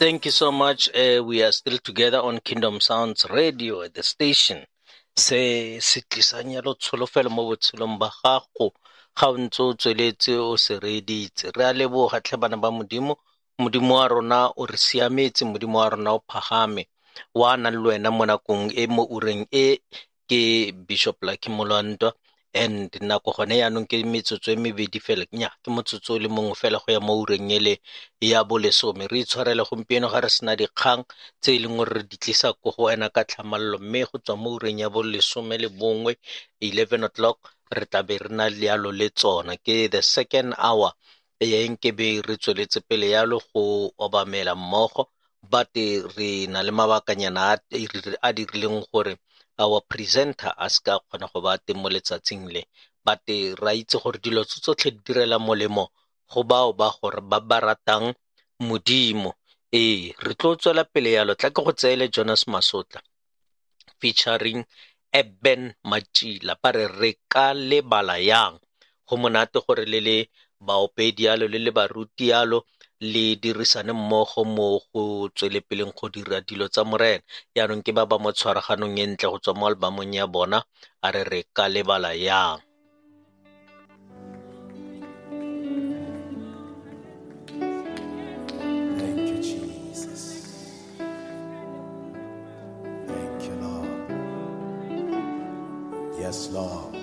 Thank you so much. We are still together on Kingdom Sounds Radio at the station. Se tlisanya lo tsholofelo mo botshelong ba gago ga o ntse o tsweletse o se reeditse. Re a leboga tlhe bana ba Modimo. Modimo wa rona o re siametse, Modimo wa rona o phagame. Wa nang le wena mo nakong e mo ureng e ke Bishop Lucky Molwantwa. And nako gone yaanong ke metsotso e mebedi fela nya ke motsotso o le mongwe fela go ya mo ureng ele ya bolesome. Re itshwarele gompieno ga re sena dikgang tse e leng gore re di tlisa ko go wena ka tlhamalalo, mme go tswa mo ureng ya bolesome le bongwe 11 o'clock re tlabe re na le yalo le tsona ke the second hour nke be re tsweletse pele yalo go obamela mmogo, but re na le mabakanyana a dirileng gore our presenter a ska kgona go ba teng mo letsatsing le, but ra itse gore dilo tsotlhe di direla molemo go bao ba gore ba ba ratang Modimo. Re tlo tswela pele yalo tla ke go tseele Jonas Masotla featuring Eben Machila ba re ka lebala yang. Go monate gore le baopedi yalo le baruti yalo le dirisane mmogo mo go tswelepeleng go dira dilo tsa morena. Yaanong ke ba mo tshwaraganong e ntle go tswa mo albumong ya bona a re ka lebala yang. Thank you, Jesus. Thank you, Lord. Yes, Lord.